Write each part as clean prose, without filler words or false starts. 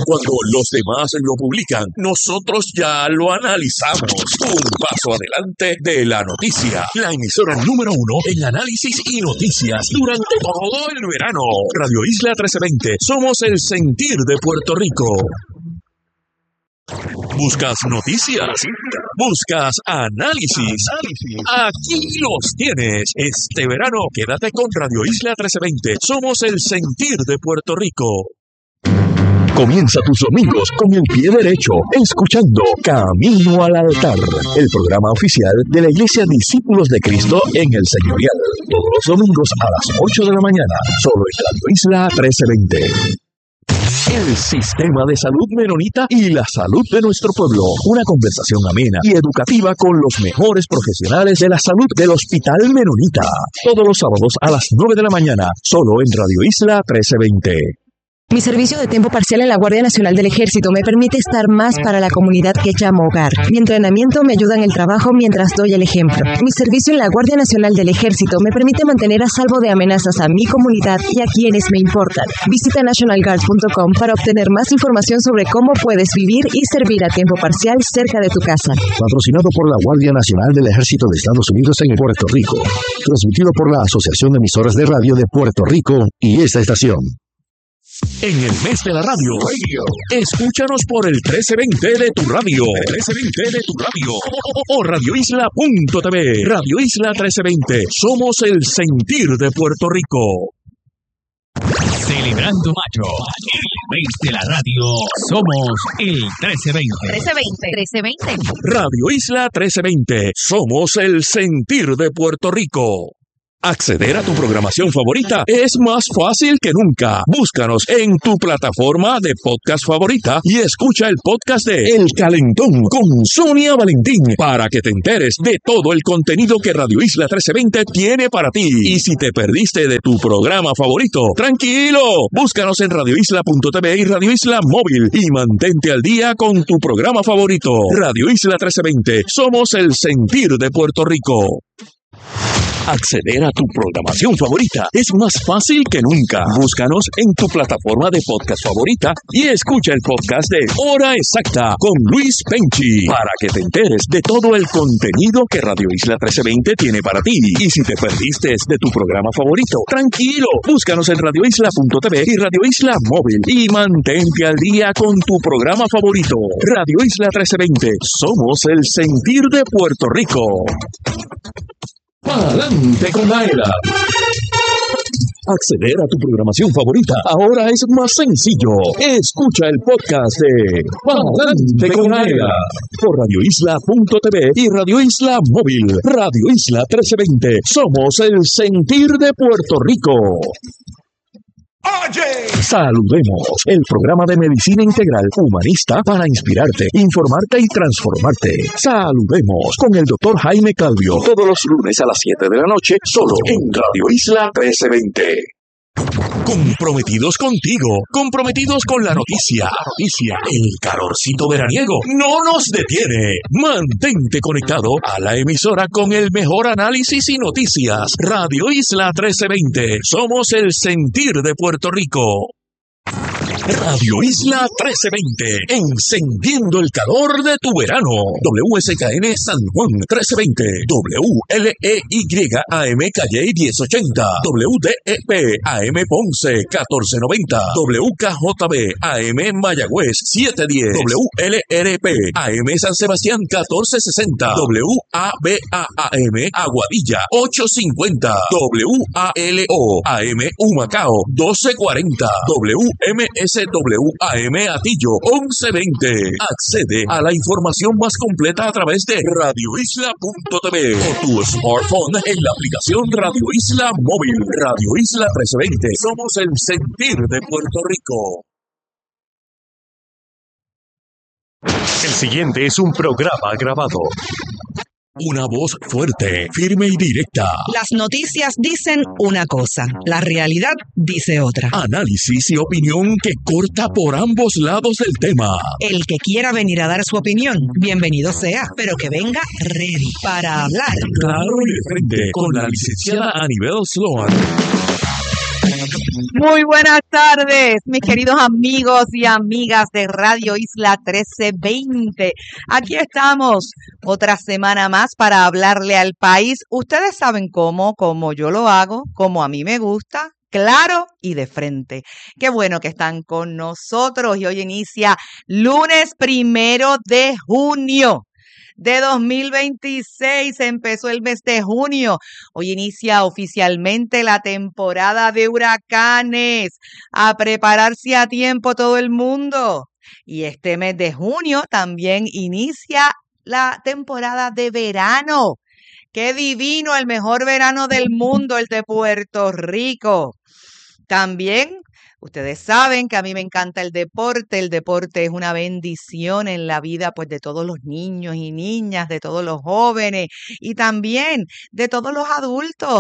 Cuando los demás lo publican, nosotros ya lo analizamos. Un paso adelante de la noticia. La emisora número 1 en análisis y noticias durante todo el verano. Radio Isla 1320. Somos el sentir de Puerto Rico. ¿Buscas noticias? ¿Buscas análisis? Aquí los tienes. Este verano, quédate con Radio Isla 1320. Somos el sentir de Puerto Rico. Comienza tus domingos con el pie derecho, escuchando Camino al Altar, el programa oficial de la Iglesia Discípulos de Cristo en el Señorial. Todos los domingos a las 8 de la mañana, solo en Radio Isla 1320. El sistema de salud menonita y la salud de nuestro pueblo. Una conversación amena y educativa con los mejores profesionales de la salud del Hospital Menonita. Todos los sábados a las 9 de la mañana, solo en Radio Isla 1320. Mi servicio de tiempo parcial en la Guardia Nacional del Ejército me permite estar más para la comunidad que llamo hogar. Mi entrenamiento me ayuda en el trabajo mientras doy el ejemplo. Mi servicio en la Guardia Nacional del Ejército me permite mantener a salvo de amenazas a mi comunidad y a quienes me importan. Visita nationalguard.com para obtener más información sobre cómo puedes vivir y servir a tiempo parcial cerca de tu casa. Patrocinado por la Guardia Nacional del Ejército de Estados Unidos en Puerto Rico. Transmitido por la Asociación de Emisoras de Radio de Puerto Rico y esta estación. En el mes de la radio, escúchanos por el 1320 de tu radio, 1320 de tu radio, o radioisla.tv. Radio Isla 1320, somos el sentir de Puerto Rico. Celebrando mayo, el mes de la radio, somos el 1320. 1320. Radio Isla 1320, somos el sentir de Puerto Rico. Acceder a tu programación favorita es más fácil que nunca. Búscanos en tu plataforma de podcast favorita y escucha el podcast de El Calentón con Sonia Valentín para que te enteres de todo el contenido que Radio Isla 1320 tiene para ti. Y si te perdiste de tu programa favorito, tranquilo, búscanos en radioisla.tv y Radio Isla Móvil y mantente al día con tu programa favorito. Radio Isla 1320, somos el sentir de Puerto Rico. Acceder a tu programación favorita es más fácil que nunca. Búscanos en tu plataforma de podcast favorita y escucha el podcast de Hora Exacta con Luis Penchi para que te enteres de todo el contenido que Radio Isla 1320 tiene para ti. Y si te perdiste de tu programa favorito, tranquilo, búscanos en radioisla.tv y Radio Isla Móvil y mantente al día con tu programa favorito. Radio Isla 1320, somos el sentir de Puerto Rico. ¡Adelante con la era! Acceder a tu programación favorita ahora es más sencillo. Escucha el podcast de ¡Adelante con la era! Por radioisla.tv y Radio Isla Móvil. Radio Isla 1320. Somos el sentir de Puerto Rico. Oye, saludemos, el programa de medicina integral humanista para inspirarte, informarte y transformarte. Saludemos con el Dr. Jaime Calvio, todos los lunes a las 7 de la noche, solo en Radio Isla 1320. Comprometidos contigo, comprometidos con la noticia. El calorcito veraniego no nos detiene. Mantente conectado a la emisora con el mejor análisis y noticias. Radio Isla 1320, somos el sentir de Puerto Rico. Radio Isla 1320, encendiendo el calor de tu verano. WSKN San Juan 1320, WLEY AM Calle 1080, WDEP AM Ponce 1490, WKJB AM Mayagüez 710, WLRP AM San Sebastián 1460, WABA-AM Aguadilla 850, WALO AM Humacao 1240, WMSWAM Atillo 1120. Accede a la información más completa a través de radioisla.tv o tu smartphone en la aplicación Radio Isla Móvil. Radio Isla 1320. Somos el sentir de Puerto Rico. El siguiente es un programa grabado. Una voz fuerte, firme y directa. Las noticias dicen una cosa, la realidad dice otra. Análisis y opinión que corta por ambos lados del tema. El que quiera venir a dar su opinión, bienvenido sea, pero que venga ready para hablar. Claro y de frente, con la licenciada Anibel Sloan. Muy buenas tardes, mis queridos amigos y amigas de Radio Isla 1320. Aquí estamos otra semana más para hablarle al país. Ustedes saben cómo yo lo hago, como a mí me gusta. Claro y de frente. Qué bueno que están con nosotros y hoy inicia lunes 1 de junio de 2026. Empezó el mes de junio. Hoy inicia oficialmente la temporada de huracanes. A prepararse a tiempo todo el mundo. Y este mes de junio también inicia la temporada de verano. ¡Qué divino! El mejor verano del mundo, el de Puerto Rico. También, ustedes saben que a mí me encanta el deporte. El deporte es una bendición en la vida, pues, de todos los niños y niñas, de todos los jóvenes y también de todos los adultos,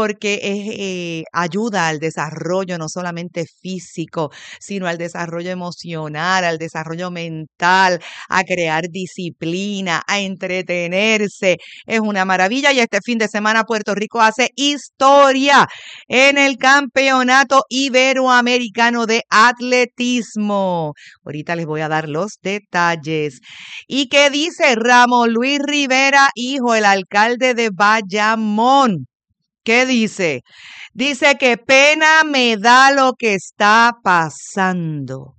porque ayuda al desarrollo no solamente físico, sino al desarrollo emocional, al desarrollo mental, a crear disciplina, a entretenerse. Es una maravilla y este fin de semana Puerto Rico hace historia en el Campeonato Iberoamericano de Atletismo. Ahorita les voy a dar los detalles. ¿Y qué dice Ramón Luis Rivera, hijo, el alcalde de Bayamón? ¿Qué dice? Dice que pena me da lo que está pasando.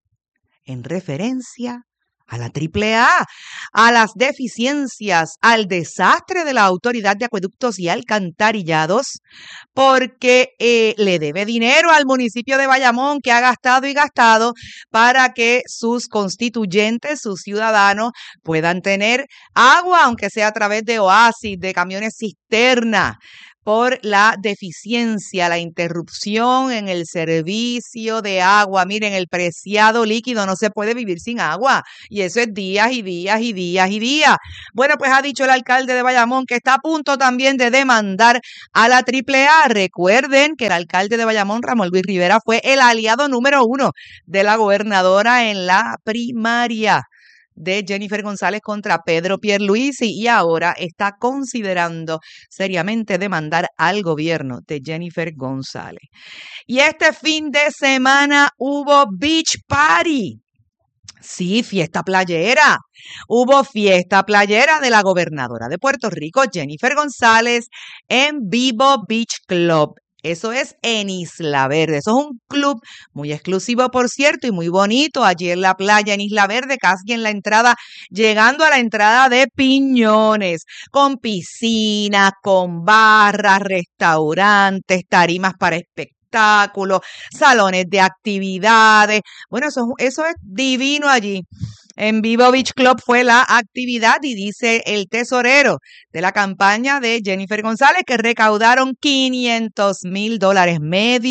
En referencia a la AAA, a las deficiencias, al desastre de la Autoridad de Acueductos y Alcantarillados, porque le debe dinero al municipio de Bayamón, que ha gastado y gastado para que sus constituyentes, sus ciudadanos, puedan tener agua, aunque sea a través de oasis, de camiones cisterna, por la deficiencia, la interrupción en el servicio de agua. Miren, el preciado líquido, no se puede vivir sin agua. Y eso es días y días y días y días. Bueno, pues ha dicho el alcalde de Bayamón que está a punto también de demandar a la AAA. Recuerden que el alcalde de Bayamón, Ramón Luis Rivera, fue el aliado número 1 de la gobernadora en la primaria de Jennifer González contra Pedro Pierluisi y ahora está considerando seriamente demandar al gobierno de Jennifer González. Y este fin de semana hubo beach party. Sí, fiesta playera. Hubo fiesta playera de la gobernadora de Puerto Rico, Jennifer González, en Vivo Beach Club. Eso es en Isla Verde. Eso es un club muy exclusivo, por cierto, y muy bonito. Allí en la playa, en Isla Verde, casi en la entrada, llegando a la entrada de Piñones, con piscinas, con barras, restaurantes, tarimas para espectáculos, salones de actividades. Bueno, eso es divino allí. En Vivo Beach Club fue la actividad y dice el tesorero de la campaña de Jennifer González que recaudaron $500,000,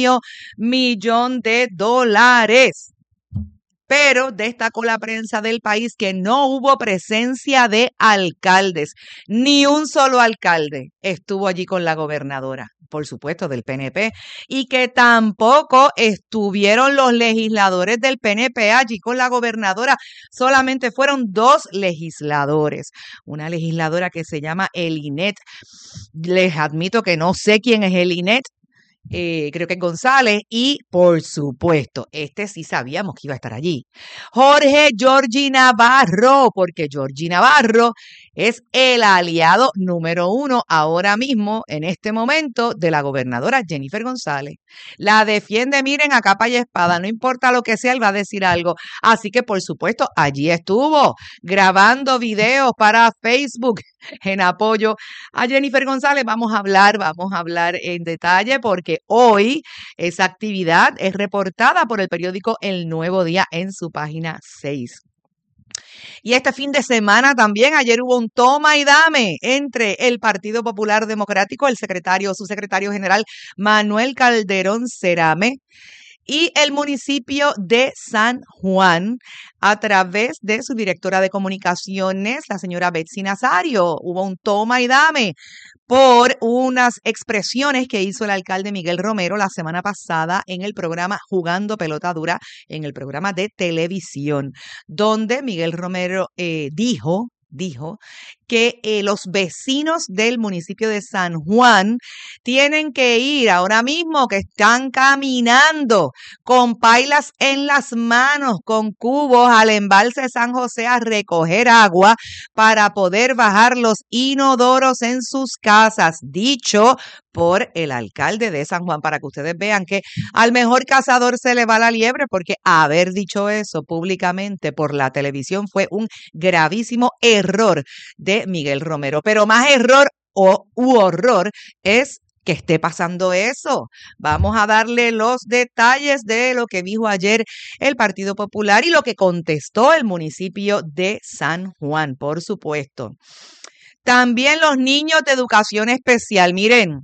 $500,000. Pero destacó la prensa del país que no hubo presencia de alcaldes. Ni un solo alcalde estuvo allí con la gobernadora, por supuesto, del PNP, y que tampoco estuvieron los legisladores del PNP allí con la gobernadora. Solamente fueron 2 legisladores. Una legisladora que se llama Elinet. Les admito que no sé quién es Elinet. Creo que es González y por supuesto, sí sabíamos que iba a estar allí, Georgie Navarro, porque Georgie Navarro es el aliado número 1 ahora mismo, en este momento, de la gobernadora Jennifer González. La defiende, miren, a capa y espada, no importa lo que sea, él va a decir algo. Así que, por supuesto, allí estuvo grabando videos para Facebook en apoyo a Jennifer González. Vamos a hablar en detalle porque hoy esa actividad es reportada por el periódico El Nuevo Día en su página 6. Y este fin de semana también, ayer hubo un toma y dame entre el Partido Popular Democrático, su secretario general Manuel Calderón Cerame, y el municipio de San Juan a través de su directora de comunicaciones, la señora Betsy Nazario. Hubo un toma y dame por unas expresiones que hizo el alcalde Miguel Romero la semana pasada en el programa Jugando Pelota Dura, en el programa de televisión, donde Miguel Romero dijo que los vecinos del municipio de San Juan tienen que ir ahora mismo, que están caminando con pailas en las manos, con cubos al embalse San José a recoger agua para poder bajar los inodoros en sus casas, dicho por el alcalde de San Juan, para que ustedes vean que al mejor cazador se le va la liebre, porque haber dicho eso públicamente por la televisión fue un gravísimo error de Miguel Romero. Pero más error u horror es que esté pasando eso. Vamos a darle los detalles de lo que dijo ayer el Partido Popular y lo que contestó el municipio de San Juan, por supuesto. También los niños de educación especial. Miren,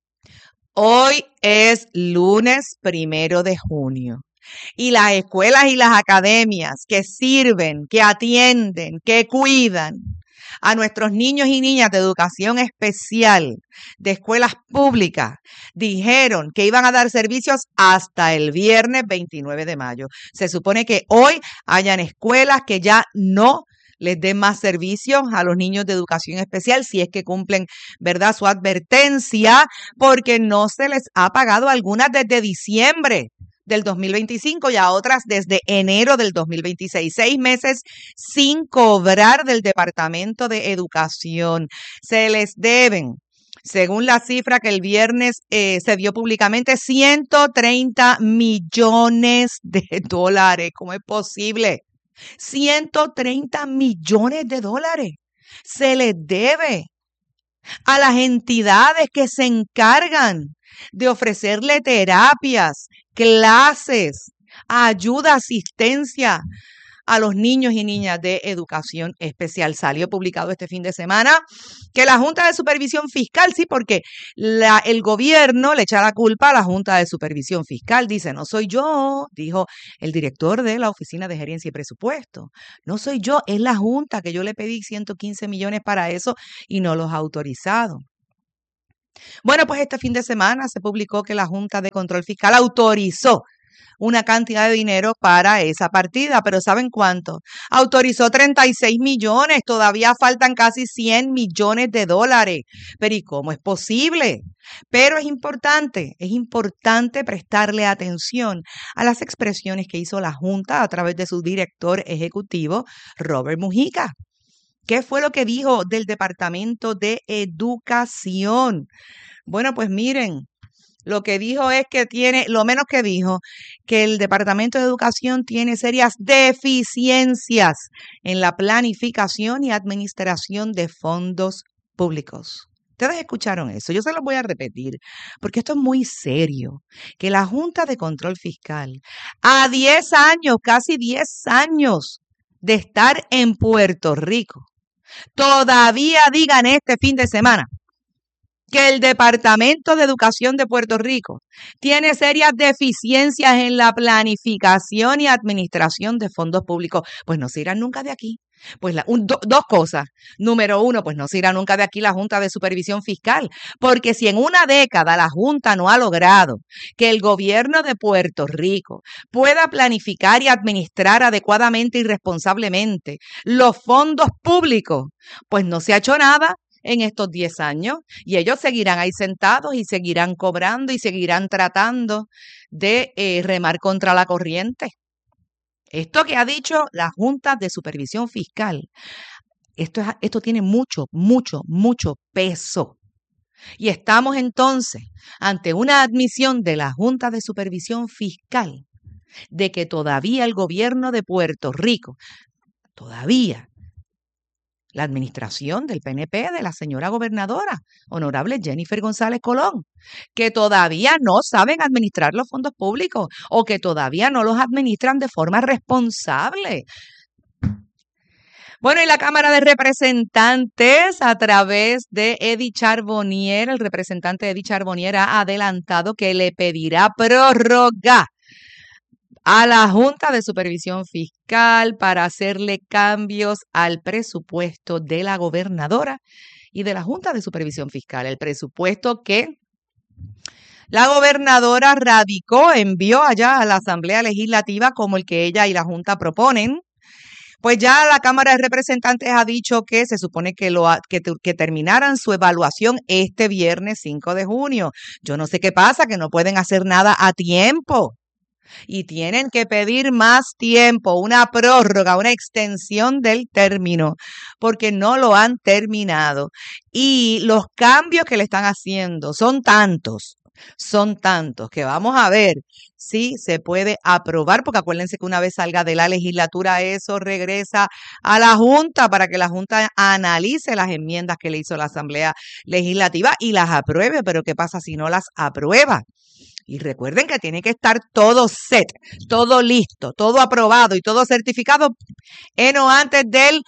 hoy es lunes 1 de junio. Y las escuelas y las academias que sirven, que atienden, que cuidan a nuestros niños y niñas de educación especial, de escuelas públicas, dijeron que iban a dar servicios hasta el viernes 29 de mayo. Se supone que hoy hayan escuelas que ya no les den más servicios a los niños de educación especial, si es que cumplen, ¿verdad?, su advertencia, porque no se les ha pagado a algunas desde diciembre del 2025 y a otras desde enero del 2026. 6 meses sin cobrar del Departamento de Educación. Se les deben, según la cifra que el viernes se dio públicamente, 130 millones de dólares. ¿Cómo es posible? 130 millones de dólares se les debe a las entidades que se encargan de ofrecerle terapias, clases, ayuda, asistencia a los niños y niñas de educación especial. Salió publicado este fin de semana que la Junta de Supervisión Fiscal, sí, porque el gobierno le echa la culpa a la Junta de Supervisión Fiscal. Dice, no soy yo, dijo el director de la Oficina de Gerencia y Presupuesto. No soy yo, es la Junta, que yo le pedí 115 millones para eso y no los ha autorizado. Bueno, pues este fin de semana se publicó que la Junta de Control Fiscal autorizó una cantidad de dinero para esa partida, pero ¿saben cuánto? Autorizó 36 millones, todavía faltan casi 100 millones de dólares. Pero ¿y cómo es posible? Pero es importante prestarle atención a las expresiones que hizo la Junta a través de su director ejecutivo, Robert Mujica. ¿Qué fue lo que dijo del Departamento de Educación? Bueno, pues miren, lo que dijo es que lo menos que dijo, que el Departamento de Educación tiene serias deficiencias en la planificación y administración de fondos públicos. Ustedes escucharon eso, yo se los voy a repetir, porque esto es muy serio, que la Junta de Control Fiscal, a 10 años, casi 10 años de estar en Puerto Rico, todavía digan este fin de semana que el Departamento de Educación de Puerto Rico tiene serias deficiencias en la planificación y administración de fondos públicos. Pues no se irán nunca de aquí. Pues dos cosas. Número uno, pues no se irá nunca de aquí la Junta de Supervisión Fiscal, porque si en una década la Junta no ha logrado que el gobierno de Puerto Rico pueda planificar y administrar adecuadamente y responsablemente los fondos públicos, pues no se ha hecho nada en estos 10 años y ellos seguirán ahí sentados y seguirán cobrando y seguirán tratando de remar contra la corriente. Esto que ha dicho la Junta de Supervisión Fiscal, esto tiene mucho, mucho, mucho peso. Y estamos entonces ante una admisión de la Junta de Supervisión Fiscal de que todavía el gobierno de Puerto Rico, todavía la administración del PNP de la señora gobernadora, honorable Jennifer González Colón, que todavía no saben administrar los fondos públicos o que todavía no los administran de forma responsable. Bueno, y la Cámara de Representantes, a través de Eddie Charbonnier, el representante Eddie Charbonnier ha adelantado que le pedirá prórroga a la Junta de Supervisión Fiscal para hacerle cambios al presupuesto de la gobernadora y de la Junta de Supervisión Fiscal. El presupuesto que la gobernadora envió allá a la Asamblea Legislativa como el que ella y la Junta proponen, Pues ya la Cámara de Representantes ha dicho que se supone que terminaran su evaluación este viernes 5 de junio. Yo no sé qué pasa, que no pueden hacer nada a tiempo. Y tienen que pedir más tiempo, una prórroga, una extensión del término, porque no lo han terminado. Y los cambios que le están haciendo son tantos que vamos a ver si se puede aprobar, porque acuérdense que una vez salga de la legislatura, eso regresa a la Junta para que la Junta analice las enmiendas que le hizo la Asamblea Legislativa y las apruebe. Pero ¿qué pasa si no las aprueba? Y recuerden que tiene que estar todo set, todo listo, todo aprobado y todo certificado o antes del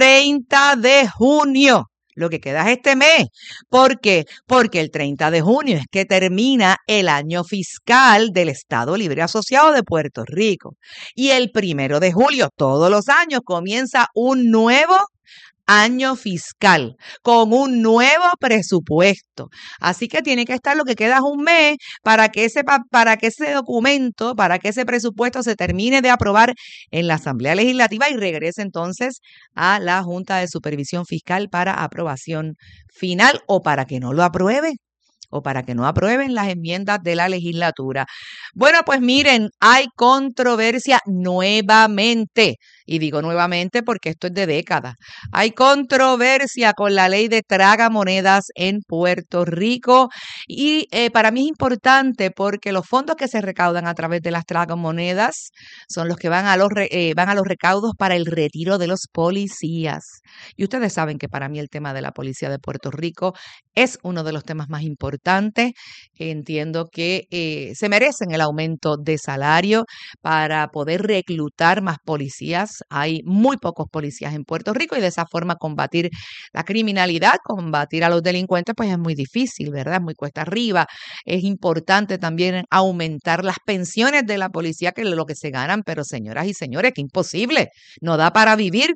30 de junio. Lo que queda es este mes. ¿Por qué? Porque el 30 de junio es que termina el año fiscal del Estado Libre Asociado de Puerto Rico. Y el 1 de julio, todos los años, comienza un nuevo año fiscal con un nuevo presupuesto. Así que tiene que estar, lo que queda es un mes para que ese documento, para que ese presupuesto se termine de aprobar en la Asamblea Legislativa y regrese entonces a la Junta de Supervisión Fiscal para aprobación final o para que no lo apruebe. O para que no aprueben las enmiendas de la legislatura. Bueno, pues miren, hay controversia nuevamente, y digo nuevamente porque esto es de décadas. Hay controversia con la ley de tragamonedas en Puerto Rico y para mí es importante porque los fondos que se recaudan a través de las tragamonedas son los que van a los recaudos para el retiro de los policías. Y ustedes saben que para mí el tema de la policía de Puerto Rico es uno de los temas más importantes. Entiendo que se merecen el aumento de salario para poder reclutar más policías. Hay muy pocos policías en Puerto Rico y de esa forma combatir la criminalidad, combatir a los delincuentes, pues es muy difícil, ¿verdad? Es muy cuesta arriba. Es importante también aumentar las pensiones de la policía, que es lo que se ganan, pero señoras y señores, que imposible, no da para vivir.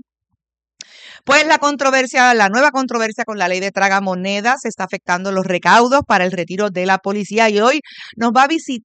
Pues la nueva controversia con la ley de tragamonedas está afectando los recaudos para el retiro de la policía y hoy nos va a visitar